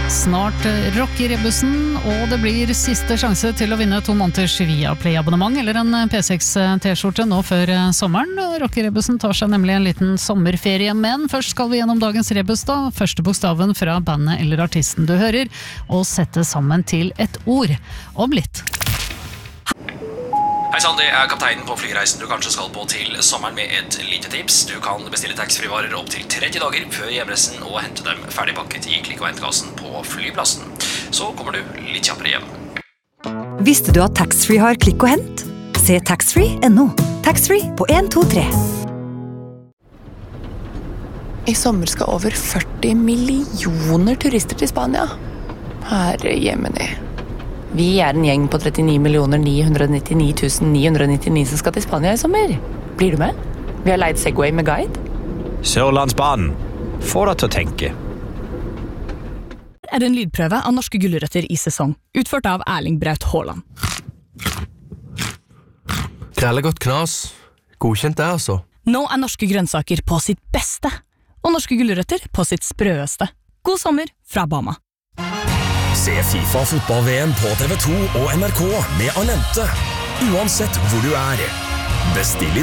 Snart rockerebussen, og det blir siste sjanse til å vinne 2 måneders Viaplay-abonnement eller en P6-T-skjorte nå før sommeren. Rockerebussen tar seg nemlig en liten sommerferie, men først skal vi gjennom dagens rebus da. Første bokstaven fra bandet eller artisten du hører, og sette sammen til et ord om litt. Hei sann, det kapteinen på flyreisen du kanskje skal på til sommeren med et lite tips. Du kan bestille taxfree-varer opp til 30 dager før hjemreisen og hente dem ferdigpakket i klikk- og hentekassen på flyplassen. Så kommer du litt kjappere hjem. Visste du at taxfree har klikk og hent? Se taxfree.no. Taxfree på 1, 2, 3. I sommer skal over 40 millioner turister til Spania. Herre jemini. Vi en gjeng på 39 999 999 som skal til Spania i sommer. Blir du med? Vi har leid Segway med guide. Sørlandsbanen. Få deg til å tenke. En lydprøve av norske gulrøtter i sesong, utført av Erling Braut Haaland. Krellegodt knas. Godkjent det, altså. Nå norske grønnsaker på sitt beste, og norske gulrøtter på sitt sprøeste. God sommer fra Bama. Se FIFA fotball-VM på TV2 og NRK med Alente. Uansett hvor du Bestill